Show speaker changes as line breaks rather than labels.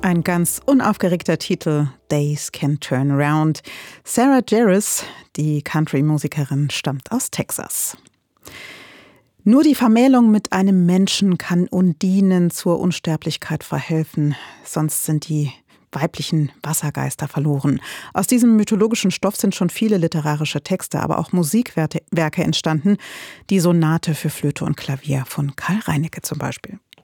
Ein ganz unaufgeregter Titel, Days Can Turn Around. Sarah Jarvis, die Country-Musikerin, stammt aus Texas. Nur die Vermählung mit einem Menschen kann Undinen zur Unsterblichkeit verhelfen, sonst sind die weiblichen Wassergeister verloren. Aus diesem mythologischen Stoff sind schon viele literarische Texte, aber auch Musikwerke entstanden. Die Sonate für Flöte und Klavier von Karl Reinecke zum Beispiel.